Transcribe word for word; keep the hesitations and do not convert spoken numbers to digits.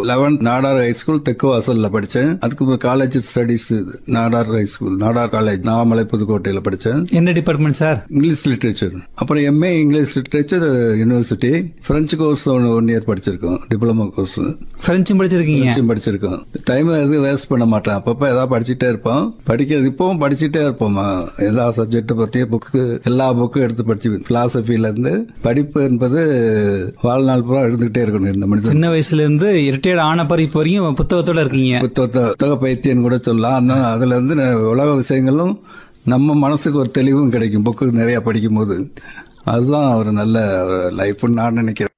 Eleventh Nadar high school தெற்கு வாசல்ல படிச்சேன். அதுக்கு college studies Nadar high school, Nadar college நாமலை புதுக்கோட்டையில படிச்சேன். என்ன டிபார்ட்மெண்ட் சார்? English literature. அப்புறம் MA English literature university. French course one year படிச்சிருக்கோம், டிப்ளமோ கோர்ஸ். பிரெஞ்சும் படிச்சிருக்கீங்க? பிரெஞ்சும் படிச்சிருக்கோம். டைம் எதுவும் வேஸ்ட் பண்ண மாட்டேன். அப்பப்ப ஏதாவது படிச்சுட்டே இருப்போம். படிக்கிறது இப்பவும் படிச்சுட்டே இருப்போமா, எல்லா சப்ஜெக்ட் பத்திய புக்கு, எல்லா புக்கும் எடுத்து படிச்சு. பிலாசபில இருந்து படிப்பு என்பது வாழ்நாள் பூரா எழுந்துகிட்டே இருக்கணும். இந்த மனிதன் சின்ன வயசுல இருந்து ரிட்டையர்ட் ஆன பரி இப்போ வரைக்கும் புத்தகத்தோட இருக்கீங்க. புத்தகத்தை புத்தக பைத்தியம் கூட சொல்லலாம். அந்த அதுல இருந்து உலக விஷயங்களும் நம்ம மனசுக்கு ஒரு தெளிவும் கிடைக்கும் புக்கு நிறைய படிக்கும் போது. அதுதான் ஒரு நல்ல லைஃப்னு நான் நினைக்கிறேன்.